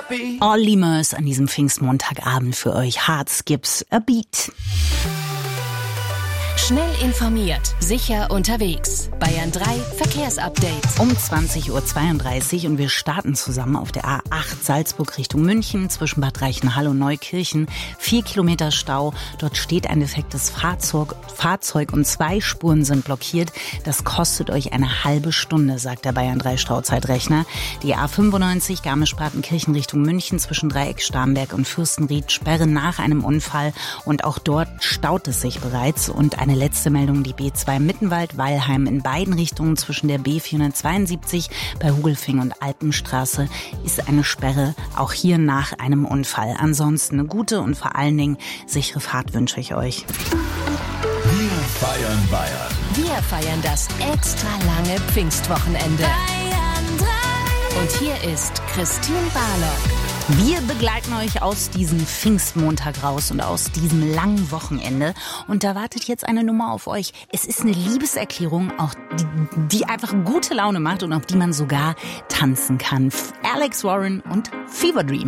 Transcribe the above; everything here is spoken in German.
happy. Olly Murs an diesem Pfingstmontagabend für euch. Hard Skips a Beat. Schnell informiert, sicher unterwegs. Bayern 3 Verkehrsupdate. Um 20.32 Uhr und wir starten zusammen auf der A8 Salzburg Richtung München zwischen Bad Reichenhall und Neukirchen. 4 Kilometer Stau. Dort steht ein defektes Fahrzeug und 2 Spuren sind blockiert. Das kostet euch eine halbe Stunde, sagt der Bayern 3 Stauzeitrechner. Die A95 Garmisch-Partenkirchen Richtung München zwischen Dreieck Starnberg und Fürstenried Sperre nach einem Unfall und auch dort staut es sich bereits. Und eine letzte Meldung, die B2 Mittenwald-Weilheim in beiden Richtungen zwischen der B472 bei Hugelfing und Alpenstraße ist eine Sperre, auch hier nach einem Unfall. Ansonsten eine gute und vor allen Dingen sichere Fahrt wünsche ich euch. Wir feiern Bayern. Wir feiern das extra lange Pfingstwochenende. Bayern 3. Und hier ist Christine Barlock. Wir begleiten euch aus diesem Pfingstmontag raus und aus diesem langen Wochenende. Und da wartet jetzt eine Nummer auf euch. Es ist eine Liebeserklärung, auch die einfach gute Laune macht und auf die man sogar tanzen kann. Alex Warren und Fever Dream.